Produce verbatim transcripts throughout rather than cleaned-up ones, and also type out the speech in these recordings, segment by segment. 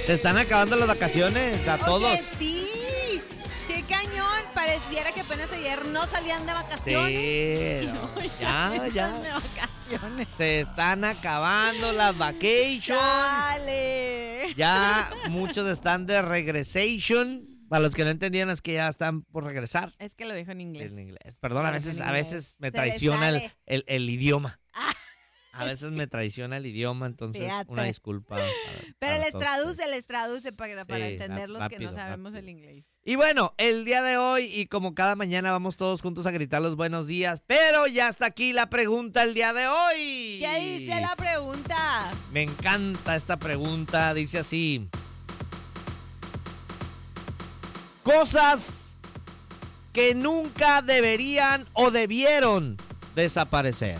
Se están acabando las vacaciones a Oye, todos. sí. ¡Qué cañón! Pareciera que apenas ayer no salían de vacaciones. Sí, Y no, hoy ya, están ya. de vacaciones. Se están acabando las vacations. Dale. Ya muchos están de regresation. Para los que no entendían es que ya están por regresar. Es que lo dijo en inglés. En inglés. Perdón, a Lo dijo veces, en a inglés. veces me Se le traiciona el, sale. el, el idioma. Ah. A veces me traiciona el idioma, entonces Fíjate. una disculpa. para- Pero para les todos traduce, ustedes. les traduce para, para Sí, entender los que rápido, no sabemos rápido. el inglés. Y bueno, el día de hoy y como cada mañana vamos todos juntos a gritar los buenos días, pero ya está aquí la pregunta el día de hoy. ¿Qué dice la pregunta? Me encanta esta pregunta, dice así. Cosas que nunca deberían o debieron desaparecer.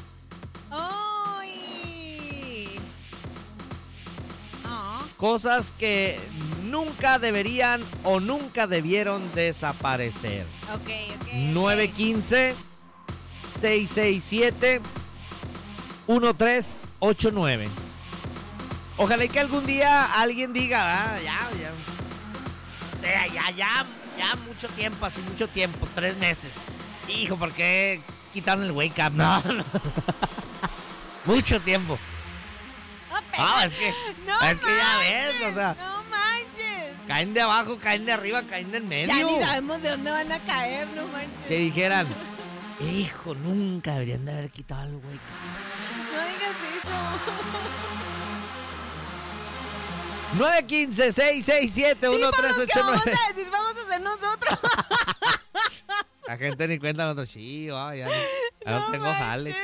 ¡Ay! Ah, Cosas que nunca deberían o nunca debieron desaparecer. ok, ok. nueve ok. uno cinco, seis seis siete, uno tres ocho nueve. Ojalá y que algún día alguien diga, ah, ya, ya. O sea, ya, ya, ya mucho tiempo, así mucho tiempo, tres meses. Hijo, ¿por qué quitaron el wake up? No, no. Mucho tiempo. No, pero- Ah, es que, no es que ya manches, ves, o sea, No manches. caen de abajo, caen de arriba, caen del medio. Ya ni sabemos de dónde van a caer, no manches. Que dijeran, hijo, nunca deberían de haber quitado el wake up. No digas eso. nueve uno cinco, seis seis siete, uno tres ¿qué ocho vamos nueve. a decir? Vamos a hacer nosotros. La gente ni cuenta nosotros. Sí, ah, ya, no, ya no No tengo manches. jale.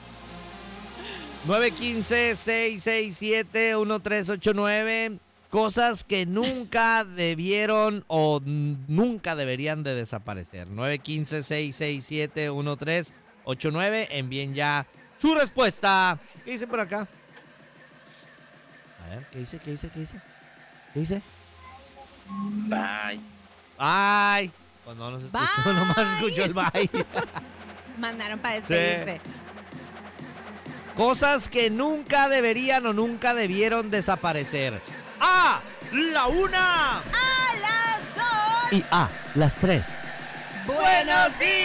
nueve uno cinco, seis seis siete, uno tres ocho nueve. Cosas que nunca debieron o n- nunca deberían de desaparecer. nueve uno cinco, seis seis siete, uno tres ocho nueve. Envíen ya su respuesta. ¿Qué dice por acá? A ver, ¿qué dice? ¿Qué dice? ¿Qué dice? ¿Qué dice? Bye. Ay. Pues no nos escuchó, Bye. nomás escuchó el bye. Mandaron para despedirse. Cosas que nunca deberían o nunca debieron desaparecer. A, la una. ¡A las dos! Y A, las tres. ¡Buenos días!